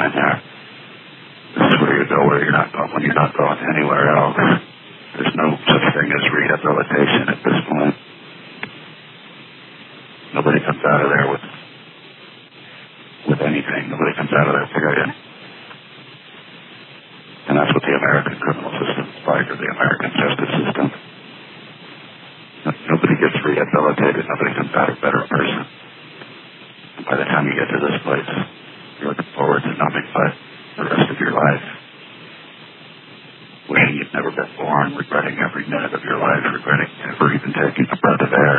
line there. This is where you go where you're not going, when you're not going anywhere else. There's no such thing as rehabilitation at this point. Nobody comes out of there with anything. Nobody comes out of there, period. And that's what the American criminal system is like, or the American justice system. Nobody gets rehabilitated. Nobody comes out a better person. And by the time you get to this place, you're looking forward to nothing but the rest of your life. Wishing you'd never been born, regretting every minute of your life, regretting never even taking a breath of air.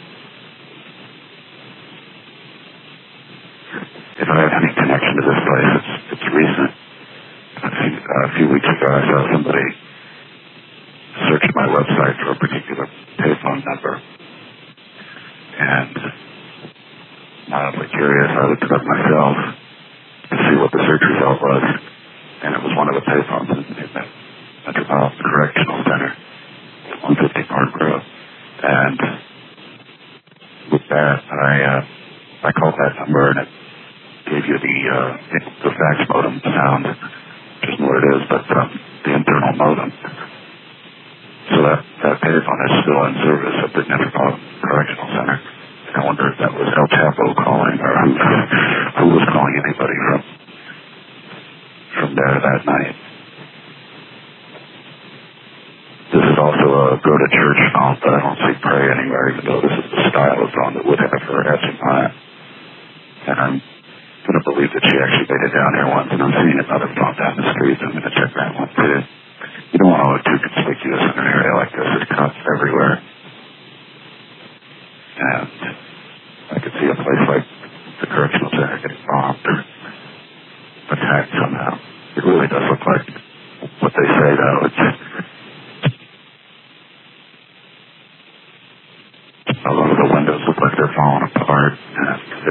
If I have any connection to this place, it's recent. I think a few weeks ago I saw somebody search my website for a particular payphone number. And mildly curious, I looked it up myself to see what the search result was. And it was one of the payphones in the Metropolitan Correctional Center, 150 Park Road. And with that, I called that number and it gave you the fax modem sound, which isn't what it is, but the internal modem. So that payphone is still in service at the Metropolitan Correctional Center. And I wonder if that was El Chapo calling, or who was calling anybody from there that night. This is also a go-to-church phone, but I don't see pray anywhere, even though this is the style of phone that would have her etching on it. And I'm going to believe that she actually made it down here once, and I'm seeing another phone down the street, so I'm going to check that one too. You don't want to look too conspicuous in an area like this. There's cops everywhere. And I could see a place like the correctional center getting bombed or attacked somehow. It really does look like